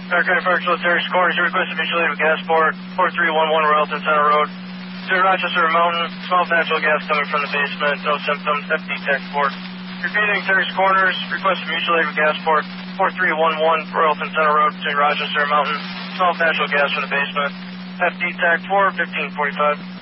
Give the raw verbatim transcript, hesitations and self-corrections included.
Aircraft Parksville, Terrace Corners, you requested mutual aid with Gasport, four three one one Royalton Center Road. To Rochester Mountain, small natural gas coming from the basement, no symptoms, F D Tech four. Repeating Terrace Corners, requested mutual aid with Gasport, four three one one Royalton Center Road, to Rochester Mountain, small natural gas from the basement, F D Tech four, fifteen forty-five.